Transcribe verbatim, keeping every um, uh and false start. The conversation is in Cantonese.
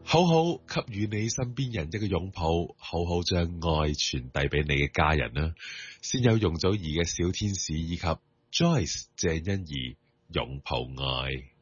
好好給予你身邊人一個擁抱，好好將愛傳遞俾你嘅家人啦。先有容祖兒嘅小天使以及 Joyce 鄭欣宜擁抱愛。